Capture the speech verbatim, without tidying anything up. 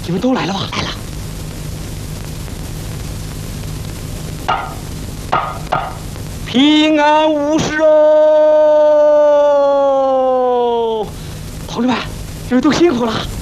你们都来了吧？来了。平安无事哦，同志们，你们都辛苦了。